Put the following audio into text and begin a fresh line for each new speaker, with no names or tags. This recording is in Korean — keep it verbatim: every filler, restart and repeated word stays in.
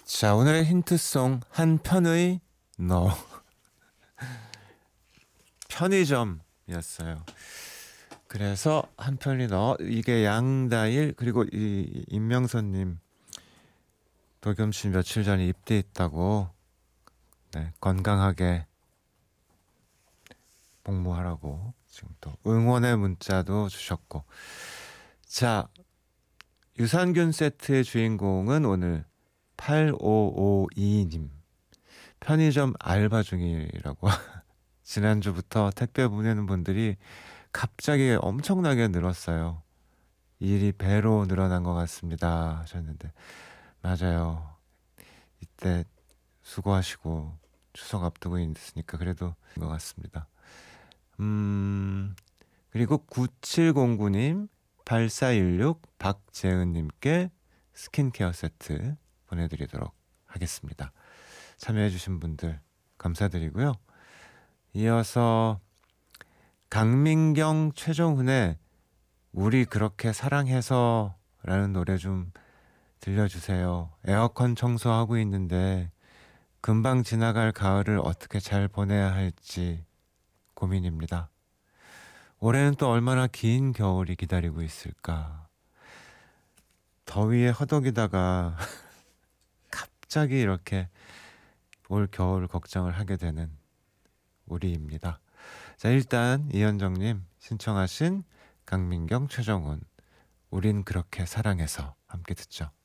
자, 오늘의 힌트송 한 편의 너. 편의점이었어요. 그래서 한 편이 너, 이게 양다일, 그리고 이 임명선님 도겸씨 며칠 전에 입대했다고. 네, 건강하게 복무하라고 지금 또 응원의 문자도 주셨고. 자, 유산균 세트의 주인공은 오늘 팔오오이 님, 편의점 알바 중이라고. 지난주부터 택배 보내는 분들이 갑자기 엄청나게 늘었어요. 일이 배로 늘어난 것 같습니다 하셨는데, 맞아요. 이때 수고하시고 추석 앞두고 있으니까 그래도 것 같습니다. 음 그리고 구칠공구 님, 팔사일육 박재은님께 스킨케어 세트 보내드리도록 하겠습니다. 참여해주신 분들 감사드리고요. 이어서 강민경, 최정훈의 우리 그렇게 사랑해서 라는 노래 좀 들려주세요. 에어컨 청소하고 있는데 금방 지나갈 가을을 어떻게 잘 보내야 할지 고민입니다. 올해는 또 얼마나 긴 겨울이 기다리고 있을까. 더위에 허덕이다가 갑자기 이렇게 올 겨울 걱정을 하게 되는 우리입니다. 자, 일단 이현정님 신청하신 강민경, 최정훈 우린 그렇게 사랑해서 함께 듣죠.